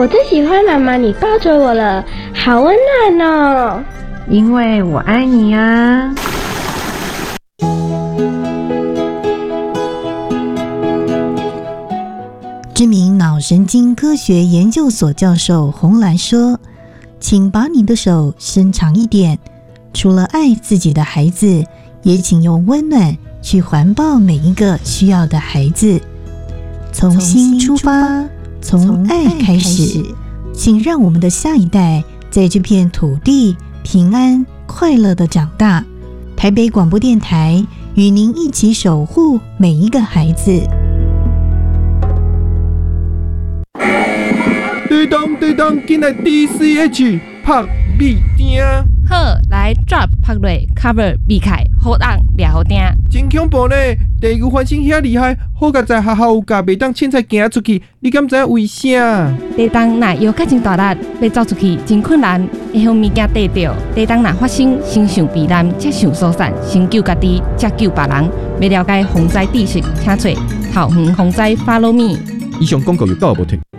我最喜欢妈妈你抱着我了，好温暖哦。 因为我爱你啊。 知名脑神经科学研究所教授洪兰说，请把你的手伸长一点，除了爱自己的孩子，也请用温暖去环抱每一个需要的孩子。从心出发，从爱开始，请让我们的下一代在这片土地平安快乐地长大。台北广播电台与您一起守护每一个孩子。 对当，进来 DCH 拍米丁。 好，来 drop 拍落 cover 避开，好当抓好定。 真恐怖呢！地球翻身遐厉害，好甲在学校有教，袂当凊彩行出去。你敢知为啥？ 地动若摇较真大力，要走出去真困难，会向物件跌着。地动若发生，先想避难，才想疏散，先救家己，才救别人。要了解防灾知识，请找校园防灾 Follow Me。 以上广告由教育部提。